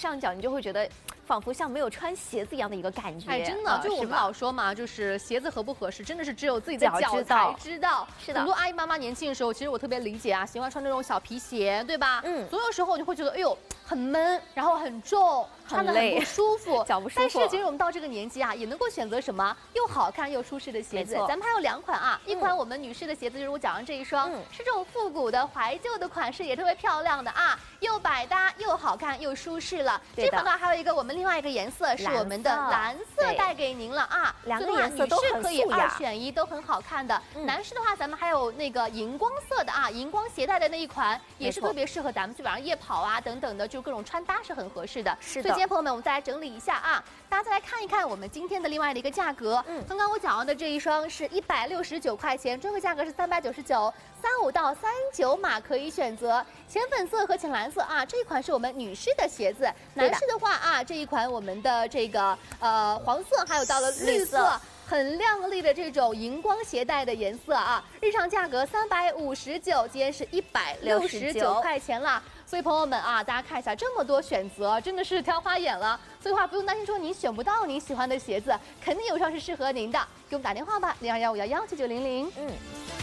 上脚，你就会觉得仿佛像没有穿鞋子一样的一个感觉。 哎，真的，就我们老说嘛，就是鞋子合不合适，真的是只有自己的脚才知道。 是的， 很多阿姨妈妈年轻的时候，其实我特别理解啊，喜欢穿那种小皮鞋，对吧？总有时候你会觉得，哎呦，很闷，然后很重，穿得很不舒服， 脚不舒服。 但是其实我们到这个年纪啊，也能够选择什么又好看又舒适的鞋子。咱们还有2款啊，一款我们女士的鞋子，就是我脚上这一双，是这种复古的怀旧的款式，也特别漂亮的啊，又百搭又好看又舒适了。这款呢还有一个我们另外一个颜色是我们的蓝色带给您了啊 ，2个颜色都很可以2选1，都很好看的。男士的话，咱们还有那个荧光色的啊，荧光鞋带的那一款，也是特别适合咱们去晚上夜跑啊等等的，就各种穿搭是很合适的。 是的。 所以今天朋友们，我们再来整理一下啊，大家再来看一看我们今天的另外的一个价格。刚刚我讲到的这一双是169块钱，专柜价格是399，35到39码可以选择。浅粉色和浅蓝色啊，这一款是我们女士的鞋子。男士的话啊，这一款我们的这个黄色，还有到了绿色。很亮丽的这种荧光鞋带的颜色啊，日常价格359，今天是169块钱了。所以朋友们啊，大家看一下这么多选择，真的是挑花眼了。所以话不用担心说您选不到您喜欢的鞋子，肯定有双是适合您的。给我们打电话吧，0215117900。